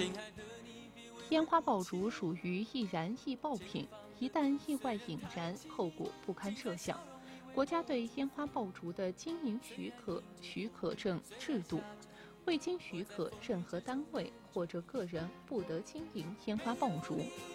烟花爆竹属于易燃易爆品，一旦意外引燃，后果不堪设想。国家对烟花爆竹的经营许可证制度，未经许可，任何单位或者个人不得经营烟花爆竹。